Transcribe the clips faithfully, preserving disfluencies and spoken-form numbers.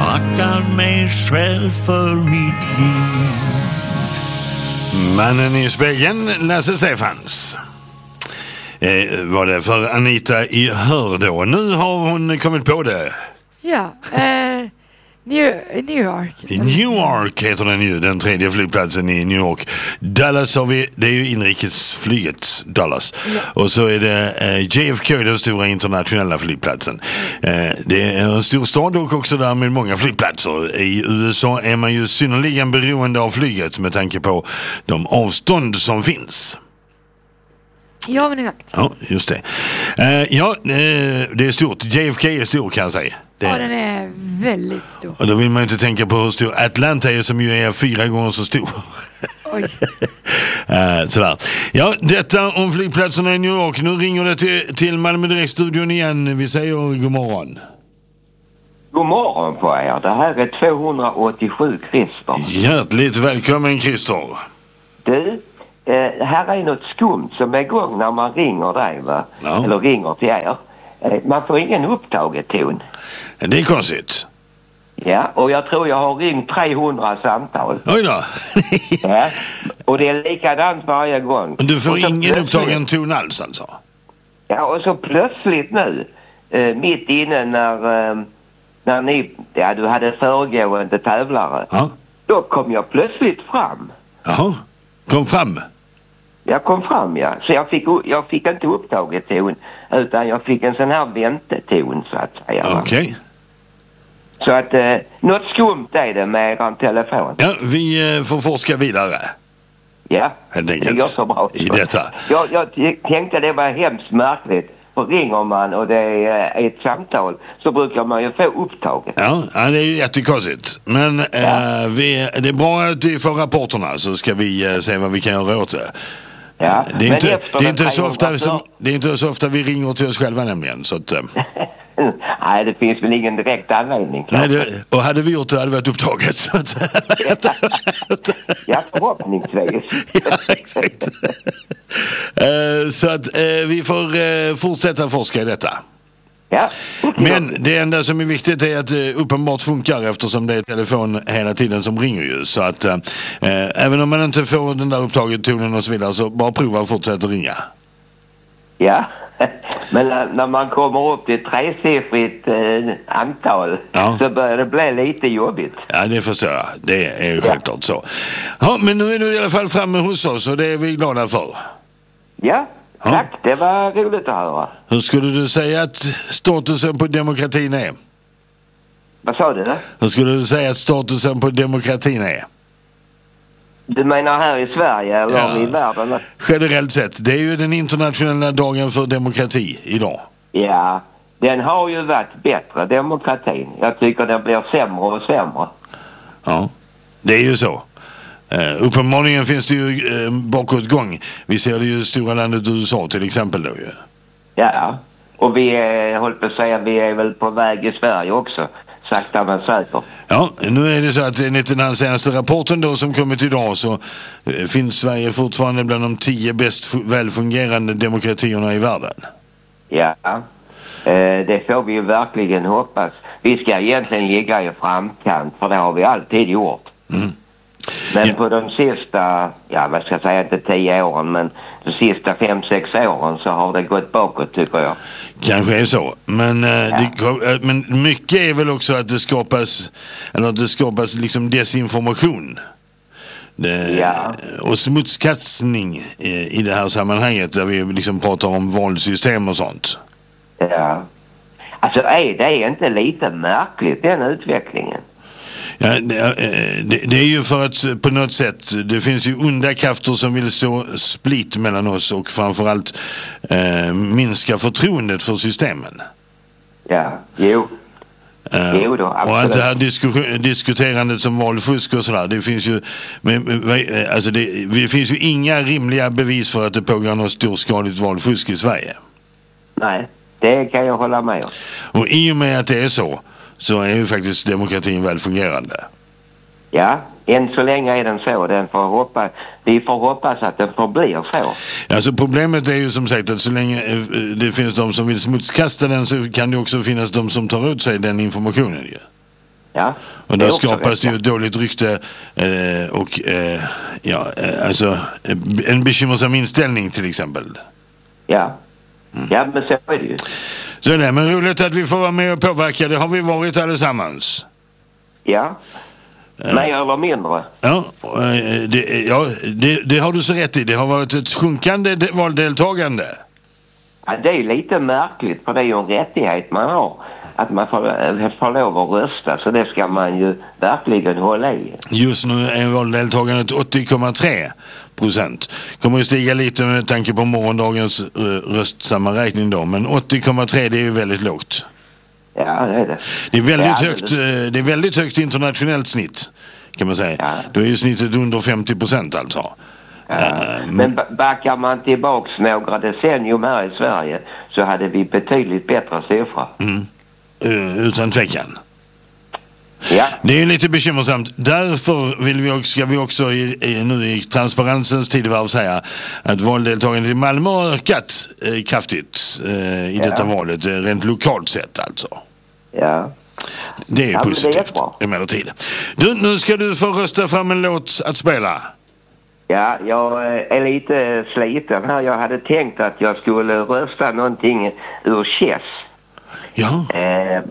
tackar mig själv för mitt liv. Mannen i spegeln, Lasse Stefans. Eh, var det för Anita i Hör då? Nu har hon kommit på det. Ja, eh, New, New York. Newark heter den ju, den tredje flygplatsen i New York. Dallas har vi, det är ju inrikesflyget Dallas. Ja. Och så är det eh, J F K, den stora internationella flygplatsen. Eh, det är en stor stad och också där med många flygplatser. I U S A är man ju synnerligen beroende av flyget med tanke på de avstånd som finns. Ja, men exakt. Ja, just det. Uh, ja, uh, det är stort. J F K är stor, kan jag säga. Det... Ja, den är väldigt stor. Och då vill man inte tänka på hur stor Atlanta är, som ju är fyra gånger så stor. Oj. uh, sådär. Ja, detta om flygplatserna i New York. Nu ringer det till, till Malmö Direkt-studion igen. Vi säger god morgon. God morgon på er. Det här är tvåhundraåttiosju, Christer. Hjärtligt välkommen, Christer. Du... Eh, här är något skumt som är igång när man ringer dig, va? Ja. Eller ringer till er. Eh, man får ingen upptaget ton. Det är konstigt. Ja, och jag tror jag har ringt trehundra samtal. Oj då. Ja, och det är likadant varje gång. Du får ingen plötsligt... upptagen ton alls alltså? Ja, och så plötsligt nu, eh, mitt inne när, eh, när ni, ja, du hade föregående tävlare. Ja. Då kom jag plötsligt fram. Jaha. Kom fram. Jag kom fram, ja. Så jag fick, jag fick inte upptaget ton, utan jag fick en sån här vänteton, så att säga. Okej. Okay. Så att eh, något skumt är det med er telefon. Ja, vi eh, får forska vidare. Ja, helt enkelt. Det går så bra. I detta. Jag, jag t- tänkte det var hemskt märkligt. För ringer man och det är ett samtal så brukar man ju få upptaget. Ja, det är ju jättekonstigt. Men ja. eh, vi, det är bra att vi får rapporterna, så ska vi eh, se vad vi kan göra åt det. Ja, det, är inte, det, är inte så ofta som, det är inte så ofta vi ringer till oss själva nämligen. Så att, eh. Nej, det finns väl ingen direkt anledning. Nej, det, och hade vi gjort det hade vi varit upptaget. Så att, ja, förhoppningsvis. Ja, exakt. uh, så att uh, vi får uh, fortsätta forska i detta. Ja. Men det enda som är viktigt är att det uh, uppenbart funkar, eftersom det är telefon hela tiden som ringer ju. Så att uh, uh, även om man inte får den där upptaget tonen och så vidare, så bara prova att fortsätta ringa. Ja, men när man kommer upp till tresiffrigt eh, antal ja. så börjar det bli lite jobbigt. Ja, det förstår jag. Det är ju självklart ja. så. Ja, men nu är du i alla fall framme hos oss och det är vi glada för. Ja, ja. Tack. Det var roligt att höra. Hur skulle du säga att statusen på demokratin är? Vad sa du? Hur skulle du säga att statusen på demokratin är? Du menar här i Sverige eller ja. i världen? Generellt sett. Det är ju den internationella dagen för demokrati idag. Ja, den har ju varit bättre, demokratin. Jag tycker den blir sämre och sämre. Ja, det är ju så. Uh, uppenbarligen finns det ju uh, bakåtgång. Vi ser det ju i stora landet U S A till exempel då ju. Ja, och vi är, håller på att säga, vi är väl på väg i Sverige också. Sakta men säkert. Ja, nu är det så att enligt den här senaste rapporten då som kommit idag så eh, finns Sverige fortfarande bland de tio bäst f- välfungerande demokratierna i världen. Ja, eh, det får vi ju verkligen hoppas. Vi ska egentligen ligga i framkant, för det har vi alltid gjort. Mm. Men ja. på de sista, ja vad ska jag säga, inte tio åren, men de sista fem, sex åren så har det gått bakåt, tycker jag. Kanske är så. Men, ja. det, men mycket är väl också att det skapas, eller att det skapas liksom desinformation. Det, ja. Och smutskastning i, i det här sammanhanget där vi liksom pratar om valsystem och sånt. Ja. Alltså är det är inte lite märkligt, den utvecklingen? Ja, det, det är ju för att på något sätt det finns ju onda krafter som vill så split mellan oss och framförallt eh, minska förtroendet för systemen. Ja, jo. Uh, jo då, och allt det här disku- diskuterandet som valfusk och sådär, det finns ju men, alltså det, det finns ju inga rimliga bevis för att det pågår något storskaligt valfusk i Sverige. Nej, det kan jag hålla med om. Och i och med att det är så så är ju faktiskt demokratin väl fungerande. Ja, än så länge är den så. Den får hoppas, vi får hoppas att den förblir så. Alltså problemet är ju som sagt att så länge det finns de som vill smutskasta den så kan det också finnas de som tar ut sig den informationen ju. Ja. Och Det då är också skapas det rätt. ju ett dåligt rykte eh, och eh, ja, eh, alltså en bekymmersam inställning till exempel. Ja. Ja, men så är det ju. Så är det, men roligt att vi får vara med och påverka, det har vi varit allesammans. Ja. Mer eller mindre. Ja, eh, det, ja det, det har du så rätt i, det har varit ett sjunkande de- valdeltagande. Ja, det är lite märkligt, för det är ju en rättighet man har. Att man får, får lov att rösta, så det ska man ju verkligen hålla i. Just nu är valdeltagandet åttio komma tre procent. Kommer ju stiga lite med tanke på morgondagens uh, röstsammanräkning då, men åttio komma tre det är ju väldigt lågt. Ja, det är det. Det är väldigt, Ja, högt, uh, det är väldigt högt internationellt snitt, kan man säga. Ja. Då är ju snittet under femtio procent alltså. Ja. Uh, Men ba- backar man tillbaks några decennium här i Sverige så hade vi betydligt bättre siffror. Mm. Uh, utan tvekan. Ja, Det är ju lite bekymmersamt. Därför vill vi också, ska vi också i, i, nu i transparensens tidevarv säga att valdeltagandet i Malmö har ökat eh, kraftigt eh, i Ja. detta valet, eh, rent lokalt sett alltså. ja. Det är Ja, men det är positivt jättebra. emellertid. Du, nu ska du få rösta fram en låt att spela. Ja, jag eh, är lite sliten här. Jag hade tänkt att jag skulle rösta någonting ur Chess. Ja, Eh,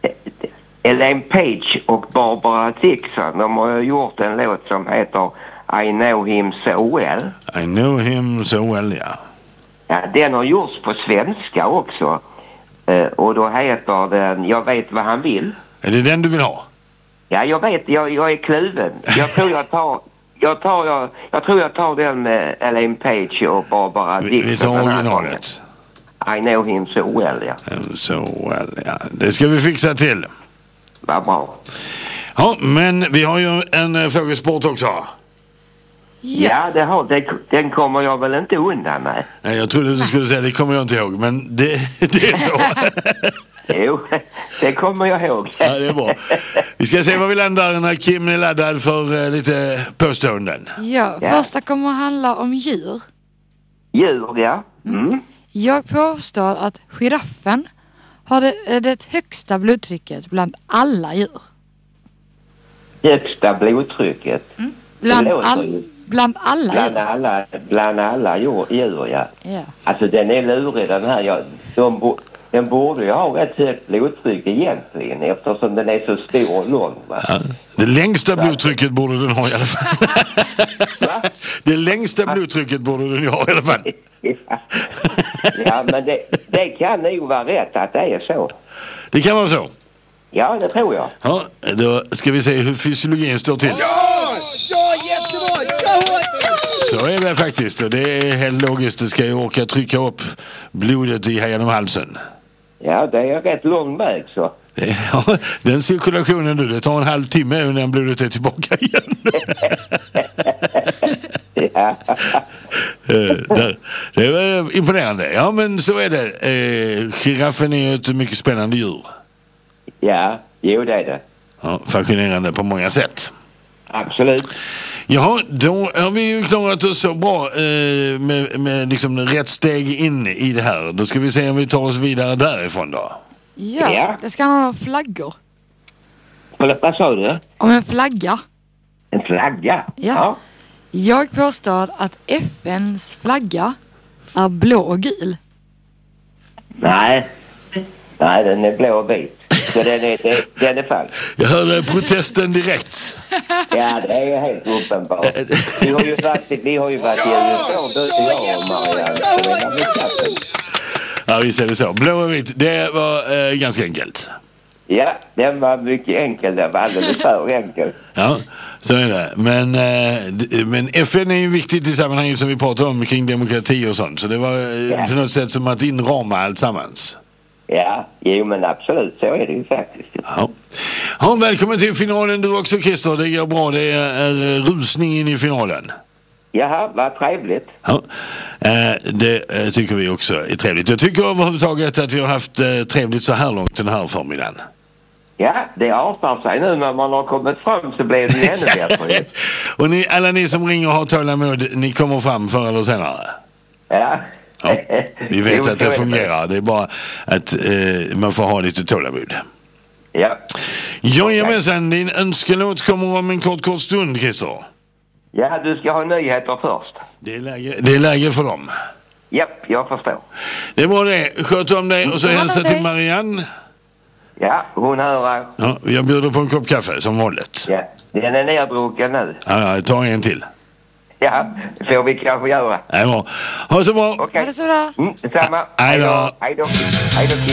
Elaine Page och Barbara Dixon, de har ju gjort en låt som heter I know him so well. I know him so well, ja. Ja, den har gjorts på svenska också. Eh, och då heter den Jag vet vad han vill. Är det den du vill ha? Ja, jag vet, jag, jag är kluven. Jag tror jag tar... Jag, tar, jag, jag tror jag tar den med Elaine Page och Barbara Vi, Dixon. vi tar den här originalet. gången. I know him so well, ja. So well, ja. Det ska vi fixa till. Vad bra. Ja, men vi har ju en eh, frågesport också. Ja. Ja, det har, det, den kommer jag väl inte undan med. Nej, jag trodde du skulle säga det kommer jag inte ihåg, men det, det är så. Jo, det kommer jag ihåg. Ja, det är bra. Vi ska se vad vi landar när Kim är laddad för eh, lite påståenden. Ja, Ja. första kommer att handla om djur. Djur, ja. Mm. Jag påstår att giraffen har det, det högsta blodtrycket bland alla djur. Högsta blodtrycket. Bland, Det låter all, ju- bland alla Bland djur. alla, bland alla djur, djur, ja. Ja. Alltså den är lurig den här. Ja, de bo, den borde ju ha rätt högt blodtryck egentligen, eftersom den är så stor och lång, va? Ja. Det längsta blodtrycket borde den ha i alla fall. Va? Det längsta blodtrycket borde den ju ha i alla fall. Ja, men det, det kan nog vara rätt att det är så. Det kan vara så. Ja, det tror jag. Ja, då ska vi se hur fysiologin står till. Ja, jättebra! Kör hårt! Så är det faktiskt, och det är helt logiskt. Det ska ju orka trycka upp blodet i genom halsen. Ja, det är rätt lång väg så. Det- Ja, den cirkulationen du, det tar en halvtimme innan blodet är tillbaka igen. Ja. Eh, där. Det var imponerande. Ja, men så är det. Eh, giraffen är ju ett mycket spännande djur. Ja, jo det är det. Ja, fascinerande på många sätt. Absolut. Ja, då har vi ju klarat oss så bra eh, med, med liksom rätt steg in i det här. Då ska vi se om vi tar oss vidare därifrån då. Ja, Ja. det ska handla om flaggor. Vad, vad sa du? Om en flagga. En flagga? Ja. Jag påstår att F N:s flagga är blå och gul. Nej. Nej, den är blå och vit. Så den är, den, den är falsk. Jag hörde protesten direkt. Ja, det är ju helt uppenbart. Vi har ju varit, vi har ju varit i U S A, både jag och Marianne. Så det var väl katten. Ja, visst är det så. Blå och vit, det var eh, ganska enkelt. Ja, den var mycket enkel. Den var alldeles för enkel. Ja, så är det. Men, eh, d- men F N är ju viktigt i sammanhanget som vi pratar om kring demokrati och sånt. Så det var eh, Ja. på något sätt som att inrama allt sammans. Ja, jo men absolut. Så är det ju faktiskt. Ja. Ja, välkommen till finalen du också, Christer. Det går bra. Det är, är rusning in i finalen. Jaha, vad trevligt. Ja, eh, det eh, tycker vi också är trevligt. Jag tycker överhuvudtaget att vi har haft eh, trevligt så här långt den här förmiddagen. Ja, det artar sig nu när man har kommit fram så blir det ju ännu bättre. Och ni, alla ni som ringer och har tålamod, ni kommer fram förr eller senare. Ja. Ja, vi vet Jo, att så är det fungerar. Det är bara att eh, man får ha lite tålamod. Ja. Jajamensan, din önskelåt kommer om en kort, kort stund, Christer. Ja, du ska ha nyheter först. Det är läge, det är läge för dem. Japp, jag förstår. Det var det. Sköt om dig och så hälsa till Marianne. Ja, hon hör. Ja, jag bjuder på en kopp kaffe som vanligt. Ja, den är neddrucken nu. Ja, jag tar en till. Ja, det får vi kanske göra. Ja, ha det så bra. Okej. Ha det så bra. Mm, detsamma. Hej då. Hej då. Hej då.